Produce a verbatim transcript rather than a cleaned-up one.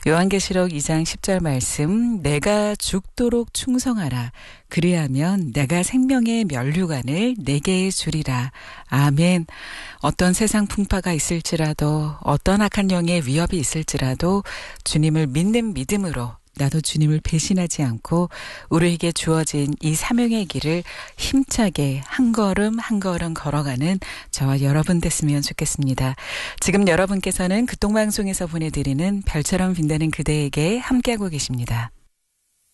요한계시록 이 장 십 절 말씀, 내가 죽도록 충성하라. 그리하면 내가 생명의 면류관을 내게 주리라. 아멘. 어떤 세상 풍파가 있을지라도, 어떤 악한 영의 위협이 있을지라도 주님을 믿는 믿음으로 나도 주님을 배신하지 않고 우리에게 주어진 이 사명의 길을 힘차게 한 걸음 한 걸음 걸어가는 저와 여러분 됐으면 좋겠습니다. 지금 여러분께서는 극동방송에서 보내드리는 별처럼 빛나는 그대에게 함께하고 계십니다.